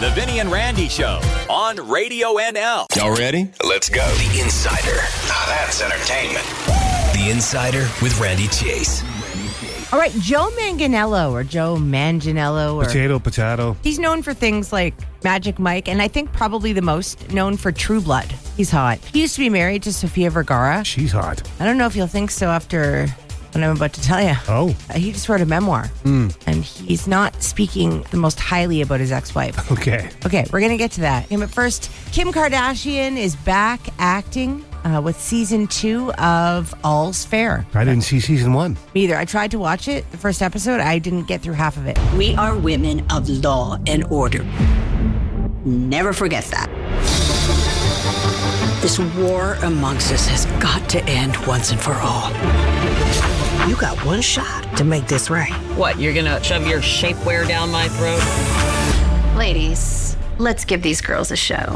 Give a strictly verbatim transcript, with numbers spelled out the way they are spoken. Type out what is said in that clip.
The Vinny and Randy Show on Radio N L. Y'all ready? Let's go. The Insider. Now that's entertainment. The Insider with Randy Chase. All right, Joe Manganiello or Joe Manganiello. Or, Potato, potato. he's known for things like Magic Mike, and I think probably the most known for True Blood. He's hot. He used to be married to Sofia Vergara. She's hot. I don't know if you'll think so after what I'm about to tell you. Oh. Uh, he just wrote a memoir, Mm. and he's not speaking the most highly about his ex-wife. Okay. Okay, we're going to get to that. But first, Kim Kardashian is back acting uh, with season two of All's Fair. I didn't see season one. Me either. I tried to watch it, the first episode. I didn't get through half of it. We are women of law and order. Never forget that. This war amongst us has got to end once and for all. You got one shot to make this right. What, you're gonna shove your shapewear down my throat? Ladies, let's give these girls a show.